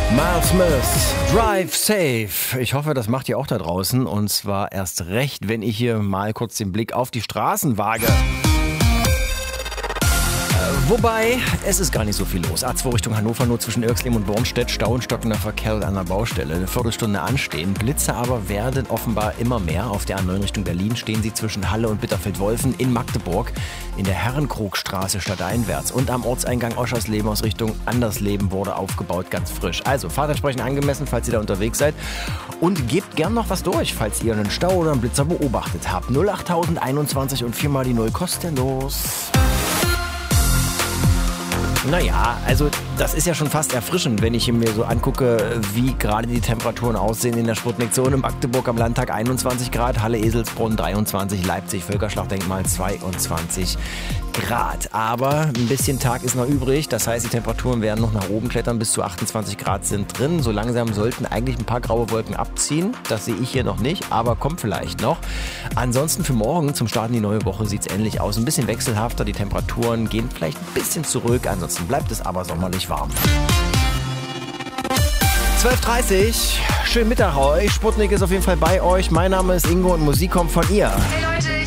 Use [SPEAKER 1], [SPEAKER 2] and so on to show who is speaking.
[SPEAKER 1] Miles Smith, Drive Safe. Ich hoffe, das macht ihr auch da draußen. Und zwar erst recht, wenn ich hier mal kurz den Blick auf die Straßen wage. Wobei, es ist gar nicht so viel los. A2 Richtung Hannover, nur zwischen Irxleben und Bornstedt. Stau und stockender Verkehr an der Baustelle. Eine Viertelstunde anstehen. Blitze aber werden offenbar immer mehr. Auf der A9 Richtung Berlin stehen sie zwischen Halle und Bitterfeld-Wolfen in Magdeburg. In der Herrenkrogstraße stadteinwärts. Und am Ortseingang Oschersleben aus Richtung Andersleben wurde aufgebaut, ganz frisch. Also, fahrt entsprechend angemessen, falls ihr da unterwegs seid. Und gebt gern noch was durch, falls ihr einen Stau oder einen Blitzer beobachtet habt. 08021 und 4 mal die 0 kostenlos. Naja, also das ist ja schon fast erfrischend, wenn ich mir so angucke, wie gerade die Temperaturen aussehen in der Sputnik-Zone. Magdeburg am Landtag 21 Grad, Halle Eselsbrunn 23, Leipzig Völkerschlachtdenkmal 22 Grad. Aber ein bisschen Tag ist noch übrig, das heißt, die Temperaturen werden noch nach oben klettern, bis zu 28 Grad sind drin. So langsam sollten eigentlich ein paar graue Wolken abziehen, das sehe ich hier noch nicht, aber kommt vielleicht noch. Ansonsten für morgen zum Start in die neue Woche sieht es ähnlich aus, ein bisschen wechselhafter, die Temperaturen gehen vielleicht ein bisschen zurück, ansonsten bleibt es aber sommerlich warm. 12:30 Uhr, schönen Mittag euch, Sputnik ist auf jeden Fall bei euch, mein Name ist Ingo und Musik kommt von ihr.
[SPEAKER 2] Hey Leute,